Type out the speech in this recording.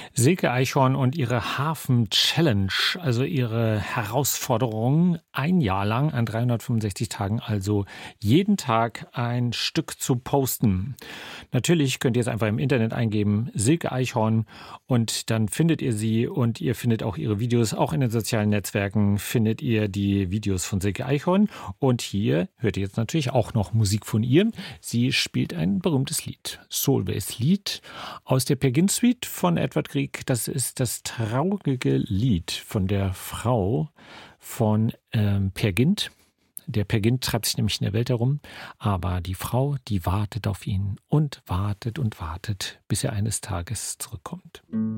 Silke Eichhorn und ihre Hafen-Challenge, also ihre Herausforderung, ein Jahr lang an 365 Tagen, also jeden Tag ein Stück zu posten. Natürlich könnt ihr es einfach im Internet eingeben, Silke Eichhorn, und dann findet ihr sie und ihr findet auch ihre Videos. Auch in den sozialen Netzwerken findet ihr die Videos von Silke Eichhorn. Und hier hört ihr jetzt natürlich auch noch Musik von ihr. Sie spielt ein berühmtes Lied, Solveig's Lied aus der Peer Gynt Suite von Edvard Grieg. Das ist das traurige Lied von der Frau von Peer Gynt. Der Peer Gynt treibt sich nämlich in der Welt herum, aber die Frau, die wartet auf ihn und wartet, bis er eines Tages zurückkommt.